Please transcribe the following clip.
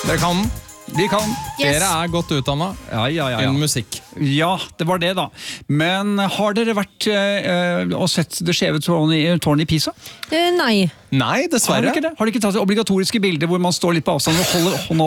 Dere kan den. De kan. Yes. Dere er godt utdannet Ja. innen musikk. Ja, det var det da. Men har dere vært og sett det skjeve tårnet i Pisa? Nei. Nei, Har dessverre. dere ikke det? Har dere ikke tatt det obligatoriske bildet hvor man står litt på avstand og holder hånda